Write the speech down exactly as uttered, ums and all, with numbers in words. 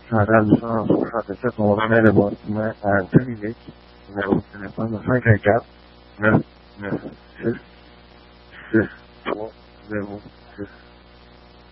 Ralph soixante-sept, on remet le bâtiment à Dominique, numéro de téléphone cinq un quatre neuf neuf six six trois zéro six.